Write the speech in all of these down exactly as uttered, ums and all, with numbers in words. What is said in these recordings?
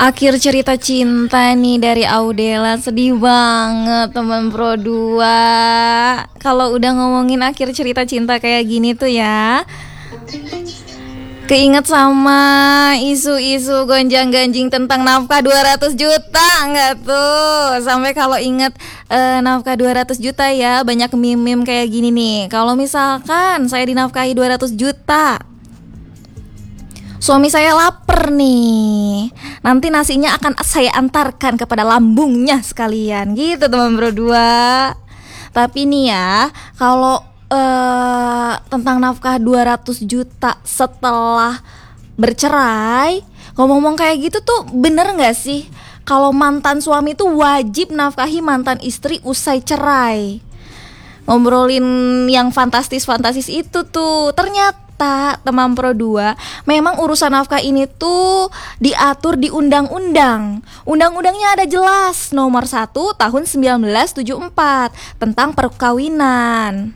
Akhir cerita cinta nih dari Audela. Sedih banget teman Pro dua. Kalau udah ngomongin akhir cerita cinta kayak gini tuh ya, keinget sama isu-isu gonjang-ganjing tentang nafkah dua ratus juta enggak tuh? Sampai kalau inget uh, nafkah dua ratus juta ya, banyak meme-meme kayak gini nih. Kalau misalkan saya dinafkahi dua ratus juta, suami saya lapar nih, nanti nasinya akan saya antarkan kepada lambungnya sekalian. Gitu teman Bro dua. Tapi nih ya, kalau uh, tentang nafkah dua ratus juta setelah bercerai, ngomong-ngomong kayak gitu tuh bener gak sih kalau mantan suami tuh wajib nafkahi mantan istri usai cerai? Ngobrolin yang fantastis-fantastis itu tuh, ternyata teman Pro dua, memang urusan nafkah ini tuh diatur di undang-undang. Undang-undangnya ada jelas, nomor satu tahun seribu sembilan ratus tujuh puluh empat tentang perkawinan.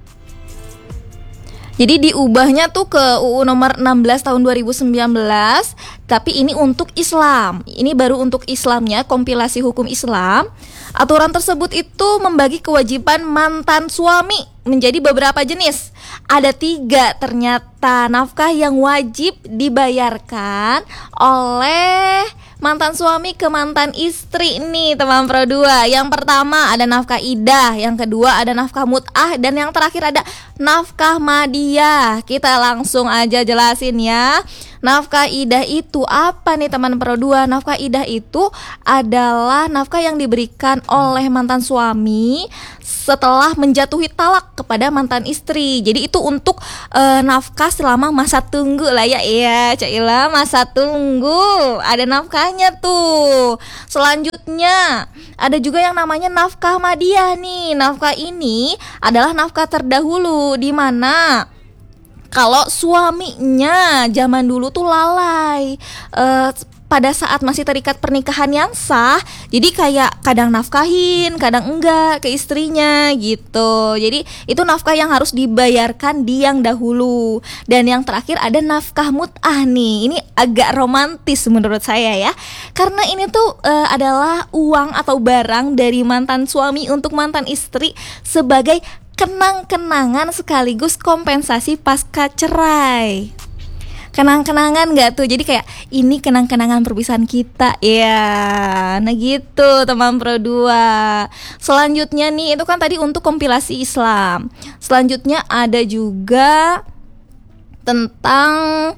Jadi diubahnya tuh ke U U nomor enam belas tahun dua ribu sembilan belas, tapi ini untuk Islam. Ini baru untuk Islamnya, kompilasi hukum Islam. Aturan tersebut itu membagi kewajiban mantan suami menjadi beberapa jenis. Ada tiga ternyata nafkah yang wajib dibayarkan oleh mantan suami ke mantan istri nih teman Pro dua. Yang pertama ada nafkah idah, yang kedua ada nafkah mut'ah, dan yang terakhir ada nafkah madiyah. Kita langsung aja jelasin ya. Nafkah idah itu apa nih teman Pro dua? Nafkah idah itu adalah nafkah yang diberikan oleh mantan suami setelah menjatuhi talak kepada mantan istri. Jadi itu untuk uh, nafkah selama masa tunggu lah ya. Iya, Caila, masa tunggu. Ada nafkahnya tuh. Selanjutnya ada juga yang namanya nafkah madiyah nih. Nafkah ini adalah nafkah terdahulu, di mana kalau suaminya zaman dulu tuh lalai uh, pada saat masih terikat pernikahan yang sah, jadi kayak kadang nafkahin, kadang enggak ke istrinya gitu. Jadi itu nafkah yang harus dibayarkan di yang dahulu. Dan yang terakhir ada nafkah mut'ah nih. Ini agak romantis menurut saya ya, karena ini tuh uh, adalah uang atau barang dari mantan suami untuk mantan istri sebagai kenang-kenangan sekaligus kompensasi pasca cerai. Kenang-kenangan gak tuh? Jadi kayak ini kenang-kenangan perpisahan kita ya. Nah gitu teman Pro dua. Selanjutnya nih, itu kan tadi untuk kompilasi Islam. Selanjutnya ada juga tentang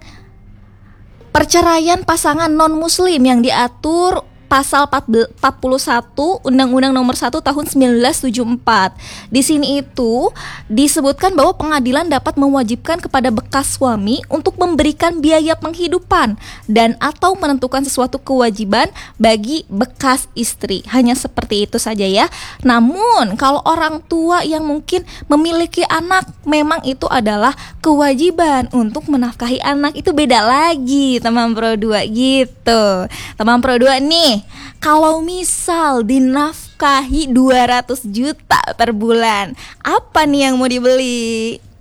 perceraian pasangan non-muslim yang diatur pasal empat puluh satu Undang-Undang Nomor satu Tahun seribu sembilan ratus tujuh puluh empat. Di sini itu disebutkan bahwa pengadilan dapat mewajibkan kepada bekas suami untuk memberikan biaya penghidupan dan atau menentukan sesuatu kewajiban bagi bekas istri. Hanya seperti itu saja ya. Namun kalau orang tua yang mungkin memiliki anak, memang itu adalah kewajiban untuk menafkahi anak. Itu beda lagi teman Pro dua gitu. Teman Pro dua nih, kalau misal dinafkahi dua ratus juta per bulan, apa nih yang mau dibeli?